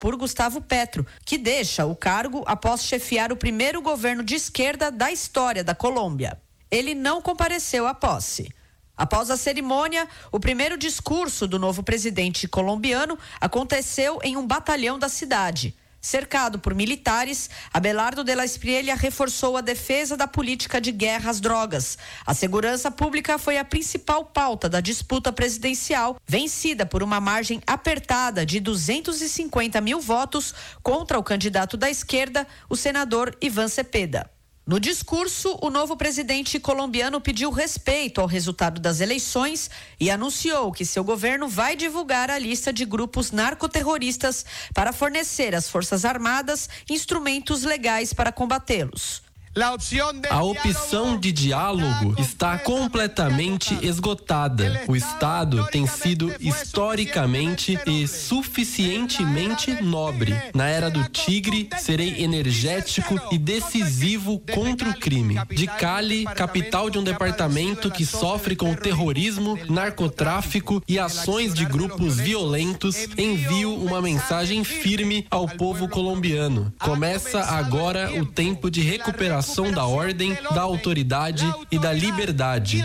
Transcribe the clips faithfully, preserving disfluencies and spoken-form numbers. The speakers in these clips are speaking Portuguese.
por Gustavo Petro, que deixa o cargo após chefiar o primeiro governo de esquerda da história da Colômbia. Ele não compareceu à posse. Após a cerimônia, o primeiro discurso do novo presidente colombiano aconteceu em um batalhão da cidade. Cercado por militares, Abelardo de la Espriella reforçou a defesa da política de guerra às drogas. A segurança pública foi a principal pauta da disputa presidencial, vencida por uma margem apertada de duzentos e cinquenta mil votos contra o candidato da esquerda, o senador Iván Cepeda. No discurso, o novo presidente colombiano pediu respeito ao resultado das eleições e anunciou que seu governo vai divulgar a lista de grupos narcoterroristas para fornecer às Forças Armadas instrumentos legais para combatê-los. A opção de diálogo está completamente esgotada. O Estado tem sido historicamente e suficientemente nobre. Na era do tigre, serei energético e decisivo contra o crime. De Cali, capital de um departamento que sofre com terrorismo, narcotráfico e ações de grupos violentos, envio uma mensagem firme ao povo colombiano. Começa agora o tempo de recuperação da ordem, da autoridade e da liberdade.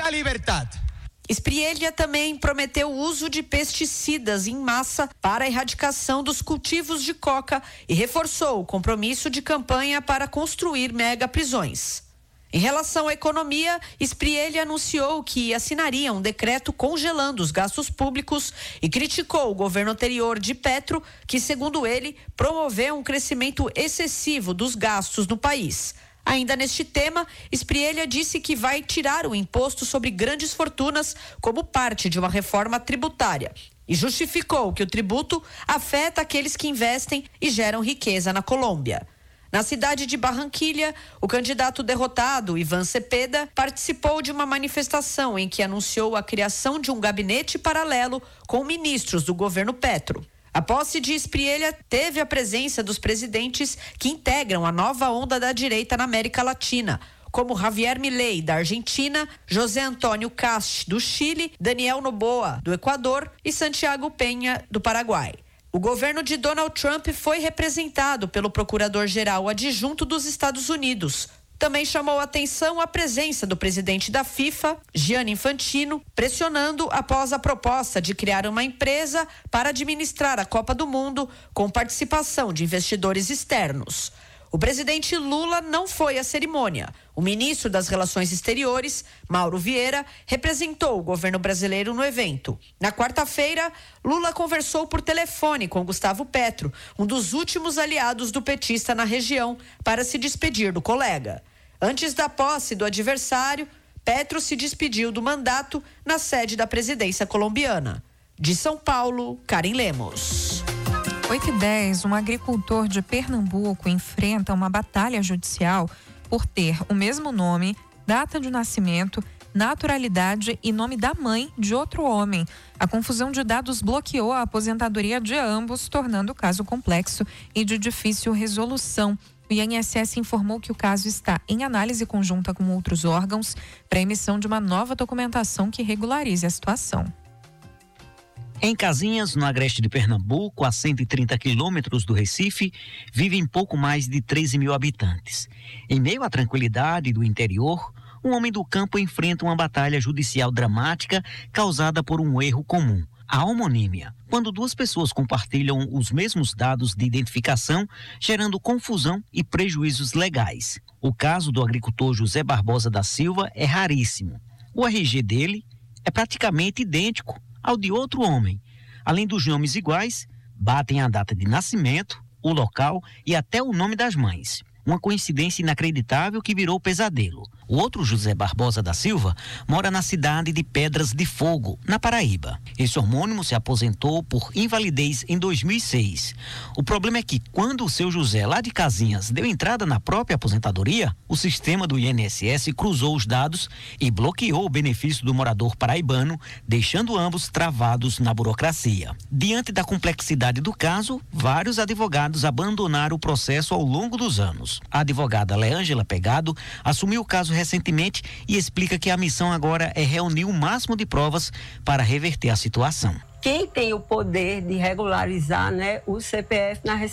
Espriella também prometeu o uso de pesticidas em massa para a erradicação dos cultivos de coca e reforçou o compromisso de campanha para construir megaprisões. Em relação à economia, Espriella anunciou que assinaria um decreto congelando os gastos públicos e criticou o governo anterior de Petro, que, segundo ele, promoveu um crescimento excessivo dos gastos no país. Ainda neste tema, Espriella disse que vai tirar o imposto sobre grandes fortunas como parte de uma reforma tributária e justificou que o tributo afeta aqueles que investem e geram riqueza na Colômbia. Na cidade de Barranquilla, o candidato derrotado, Iván Cepeda, participou de uma manifestação em que anunciou a criação de um gabinete paralelo com ministros do governo Petro. A posse de Espriella teve a presença dos presidentes que integram a nova onda da direita na América Latina, como Javier Milei, da Argentina, José Antônio Kast, do Chile, Daniel Noboa, do Equador e Santiago Peña, do Paraguai. O governo de Donald Trump foi representado pelo procurador-geral adjunto dos Estados Unidos. Também chamou a atenção a presença do presidente da FIFA, Gianni Infantino, pressionando após a proposta de criar uma empresa para administrar a Copa do Mundo com participação de investidores externos. O presidente Lula não foi à cerimônia. O ministro das Relações Exteriores, Mauro Vieira, representou o governo brasileiro no evento. Na quarta-feira, Lula conversou por telefone com Gustavo Petro, um dos últimos aliados do petista na região, para se despedir do colega. Antes da posse do adversário, Petro se despediu do mandato na sede da presidência colombiana. De São Paulo, Karen Lemos. oito e dez, um agricultor de Pernambuco enfrenta uma batalha judicial por ter o mesmo nome, data de nascimento, naturalidade e nome da mãe de outro homem. A confusão de dados bloqueou a aposentadoria de ambos, tornando o caso complexo e de difícil resolução. O I N S S informou que o caso está em análise conjunta com outros órgãos para a emissão de uma nova documentação que regularize a situação. Em Casinhas, no agreste de Pernambuco, a cento e trinta quilômetros do Recife, vivem pouco mais de treze mil habitantes. Em meio à tranquilidade do interior, um homem do campo enfrenta uma batalha judicial dramática causada por um erro comum, a homonímia, quando duas pessoas compartilham os mesmos dados de identificação, gerando confusão e prejuízos legais. O caso do agricultor José Barbosa da Silva é raríssimo. O R G dele é praticamente idêntico ao de outro homem. Além dos nomes iguais, batem a data de nascimento, o local e até o nome das mães. Uma coincidência inacreditável que virou pesadelo. O outro José Barbosa da Silva mora na cidade de Pedras de Fogo, na Paraíba. Esse homônimo se aposentou por invalidez em dois mil e seis. O problema é que quando o seu José, lá de Casinhas, deu entrada na própria aposentadoria, o sistema do I N S S cruzou os dados e bloqueou o benefício do morador paraibano, deixando ambos travados na burocracia. Diante da complexidade do caso, vários advogados abandonaram o processo ao longo dos anos. A advogada Leângela Pegado assumiu o caso recentemente e explica que a missão agora é reunir o máximo de provas para reverter a situação. Quem tem o poder de regularizar, né, o C P F na